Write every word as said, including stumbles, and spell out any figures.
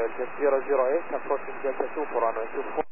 Jet zero zero eight, approaching Delta two for runway two four.